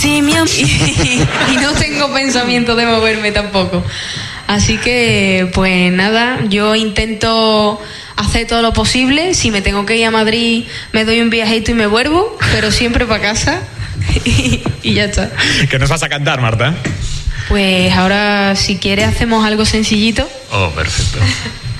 y no tengo pensamiento de moverme tampoco. Así que, pues nada, yo intento hacer todo lo posible. Si me tengo que ir a Madrid, me doy un viajito y me vuelvo, pero siempre para casa y ya está. ¿Qué nos vas a cantar, Marta? Pues ahora, si quieres, hacemos algo sencillito. Oh, perfecto.